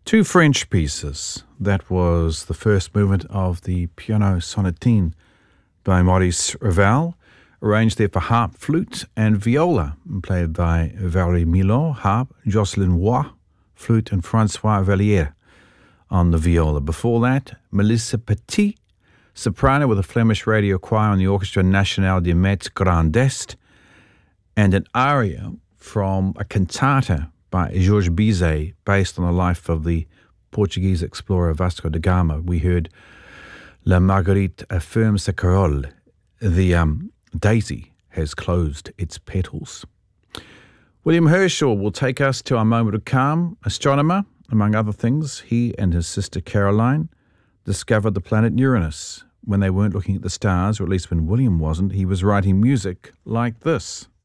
Two French pieces. That was the first movement of the Piano Sonatine by Maurice Ravel, arranged there for harp, flute, and viola, played by Valérie Milhaud, harp, Jocelyn Roy, flute, and Francois Valliere on the viola. Before that, Melissa Petit, soprano with a Flemish radio choir on the Orchestra Nationale de Metz Grand Est, and an aria from a cantata by Georges Bizet, based on the life of the Portuguese explorer Vasco da Gama. We heard La Marguerite ferme sa corolle. The daisy has closed its petals. William Herschel will take us to our moment of calm. Astronomer, among other things, he and his sister Caroline discovered the planet Uranus. When they weren't looking at the stars, or at least when William wasn't, he was writing music like this.